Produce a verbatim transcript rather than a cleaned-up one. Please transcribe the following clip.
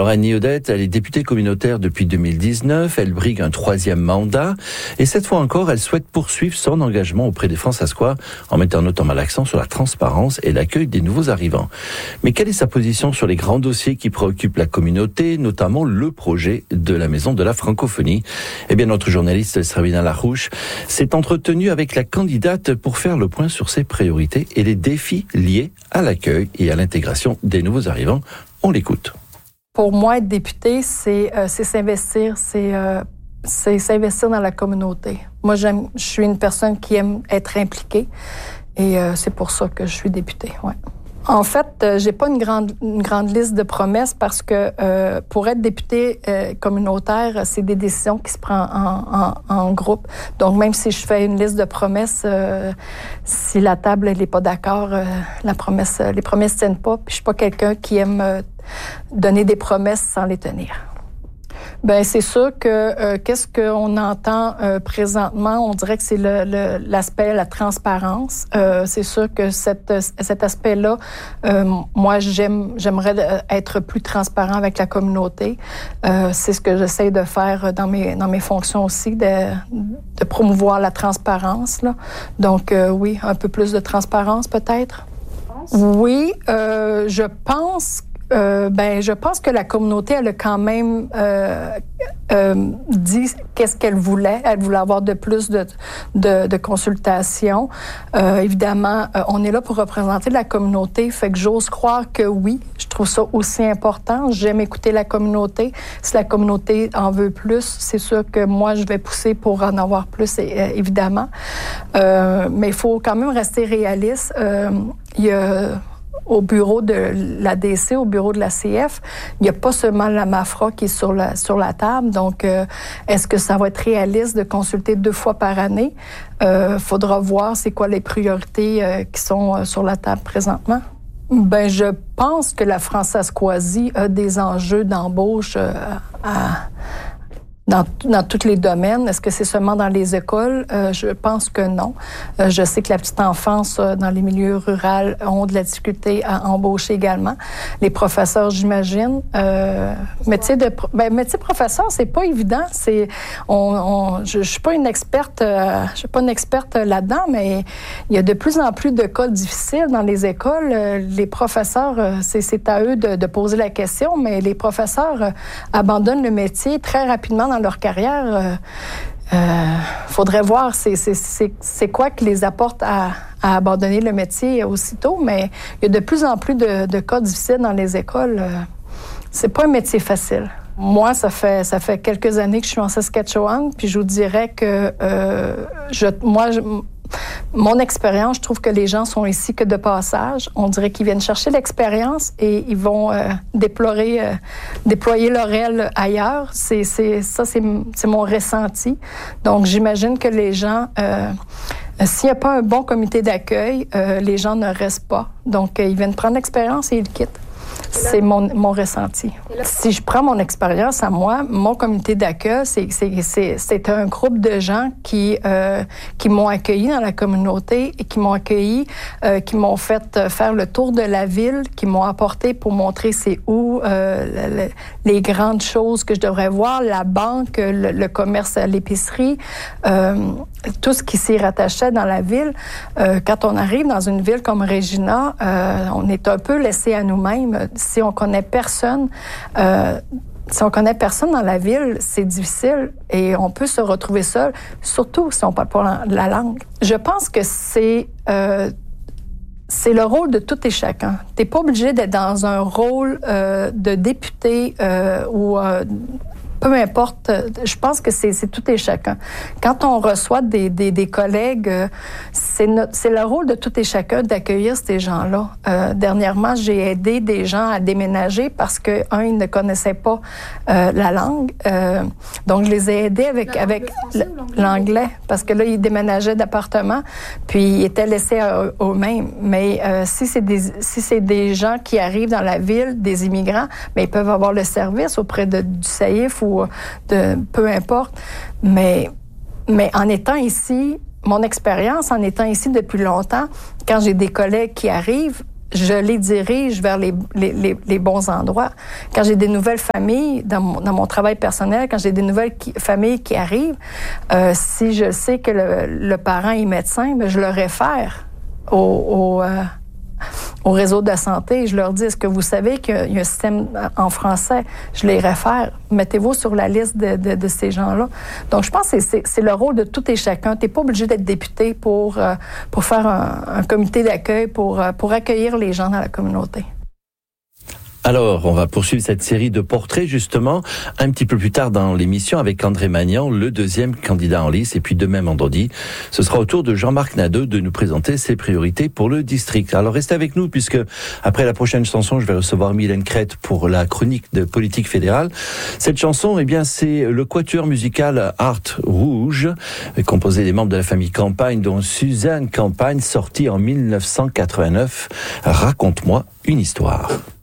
Alors Annie Audette, elle est députée communautaire depuis deux mille dix-neuf, elle brigue un troisième mandat et cette fois encore, elle souhaite poursuivre son engagement auprès des Françaiscois en mettant notamment l'accent sur la transparence et l'accueil des nouveaux arrivants. Mais quelle est sa position sur les grands dossiers qui préoccupent la communauté, notamment le projet de la Maison de la Francophonie? Eh bien, notre journaliste Sabina Larouche s'est entretenue avec la candidate pour faire le point sur ses priorités et les défis liés à l'accueil et à l'intégration des nouveaux arrivants. On l'écoute. Pour moi, être député, c'est, euh, c'est s'investir, c'est, euh, c'est s'investir dans la communauté. Moi, j'aime, je suis une personne qui aime être impliquée et euh, c'est pour ça que je suis députée, ouais. En fait, euh, j'ai pas une grande une grande liste de promesses parce que euh, pour être député euh, communautaire, c'est des décisions qui se prennent en, en, en groupe. Donc même si je fais une liste de promesses, euh, si la table elle est pas d'accord, euh, la promesse, les promesses tiennent pas. Puis je suis pas quelqu'un qui aime euh, donner des promesses sans les tenir. Ben c'est sûr que euh, qu'est-ce qu'on entend euh, présentement, on dirait que c'est le, le, l'aspect la transparence. Euh, c'est sûr que cette, cet aspect-là, euh, moi j'aime j'aimerais être plus transparent avec la communauté. Euh, c'est ce que j'essaie de faire dans mes dans mes fonctions aussi, de, de promouvoir la transparence là. Donc euh, oui, un peu plus de transparence peut-être. Oui, euh, je pense. Euh, ben, je pense que la communauté, elle a quand même euh, euh, dit qu'est-ce qu'elle voulait. Elle voulait avoir de plus de, de, de consultations. Euh, évidemment, euh, on est là pour représenter la communauté, fait que j'ose croire que oui, je trouve ça aussi important. J'aime écouter la communauté. Si la communauté en veut plus, c'est sûr que moi, je vais pousser pour en avoir plus, évidemment. Euh, mais il faut quand même rester réaliste. Euh, il y a... Au bureau de la D C, au bureau de la C F, il n'y a pas seulement la MAFRA qui est sur la, sur la table. Donc, euh, est-ce que ça va être réaliste de consulter deux fois par année? Il euh, faudra voir c'est quoi les priorités euh, qui sont euh, sur la table présentement. Ben, je pense que la Françaiscoisie a des enjeux d'embauche euh, à... Dans, dans tous les domaines. Est-ce que c'est seulement dans les écoles? Euh, je pense que non. Euh, je sais que la petite enfance euh, dans les milieux ruraux ont de la difficulté à embaucher également. Les professeurs, j'imagine. Euh, métier de ben, métier de professeur, c'est pas évident. C'est on, on je, je suis pas une experte, euh, je suis pas une experte là-dedans, mais il y a de plus en plus de cas difficiles dans les écoles. Euh, les professeurs, euh, c'est, c'est à eux de, de poser la question, mais les professeurs euh, abandonnent le métier très rapidement dans leur carrière. Euh, euh, faudrait voir c'est, c'est, c'est, c'est quoi qui les apporte à, à abandonner le métier aussitôt, mais il y a de plus en plus de, de cas difficiles dans les écoles. Euh, c'est pas un métier facile. Moi, ça fait ça fait quelques années que je suis en Saskatchewan, puis je vous dirais que euh, je, moi, je, mon expérience, je trouve que les gens sont ici que de passage. On dirait qu'ils viennent chercher l'expérience et ils vont euh, déplorer, euh, déployer leur aile ailleurs. C'est, c'est, ça, c'est, c'est mon ressenti. Donc, j'imagine que les gens, euh, s'il n'y a pas un bon comité d'accueil, euh, les gens ne restent pas. Donc, euh, ils viennent prendre l'expérience et ils quittent. C'est mon, mon ressenti. Si je prends mon expérience à moi, mon comité d'accueil, c'est, c'est, c'est, c'est un groupe de gens qui, euh, qui m'ont accueilli dans la communauté et qui m'ont accueilli, euh, qui m'ont fait faire le tour de la ville, qui m'ont apporté pour montrer c'est où euh, le, le, les grandes choses que je devrais voir, la banque, le, le commerce à l'épicerie, euh, tout ce qui s'y rattachait dans la ville. Euh, quand on arrive dans une ville comme Regina, euh, on est un peu laissé à nous-mêmes. Si on connaît personne, euh, si on connaît personne dans la ville, c'est difficile et on peut se retrouver seul, surtout si on parle pas la langue. Je pense que c'est euh, c'est le rôle de tout et chacun. T'es pas obligé d'être dans un rôle euh, de député euh, ou euh, peu importe, je pense que c'est, c'est tout et chacun. Quand on reçoit des, des, des collègues, c'est, notre, c'est le rôle de tout et chacun d'accueillir ces gens-là. Euh, dernièrement, j'ai aidé des gens à déménager parce que, un, ils ne connaissaient pas euh, la langue. Euh, donc, je les ai aidés avec, avec l'anglais, l'anglais, parce que là, ils déménageaient d'appartement, puis ils étaient laissés à eux-mêmes. Mais euh, si, c'est des, si c'est des gens qui arrivent dans la ville, des immigrants, mais ils peuvent avoir le service auprès de, du S A I F ou de peu importe, mais, mais en étant ici, mon expérience en étant ici depuis longtemps, quand j'ai des collègues qui arrivent, je les dirige vers les, les, les, les bons endroits. Quand j'ai des nouvelles familles, dans mon, dans mon travail personnel, quand j'ai des nouvelles qui, familles qui arrivent, euh, si je sais que le, le parent est médecin, bien, je le réfère au, au, euh, au réseau de la santé. Je leur dis, est-ce que vous savez qu'il y a un système en français? Je les réfère. Mettez-vous sur la liste de, de, de ces gens-là. Donc, je pense que c'est, c'est le rôle de tout et chacun. Tu n'es pas obligé d'être député pour, euh, pour faire un, un comité d'accueil, pour, pour accueillir les gens dans la communauté. Alors, on va poursuivre cette série de portraits, justement, un petit peu plus tard dans l'émission avec André Magnan, le deuxième candidat en lice. Et puis demain, vendredi, ce sera au tour de Jean-Marc Nadeau de nous présenter ses priorités pour le district. Alors, restez avec nous, puisque après la prochaine chanson, je vais recevoir Mylène Crête pour la chronique de politique fédérale. Cette chanson, eh bien, c'est le quatuor musical Art Rouge, composé des membres de la famille Campagne, dont Suzanne Campagne, sortie en mille neuf cent quatre-vingt-neuf. Raconte-moi une histoire.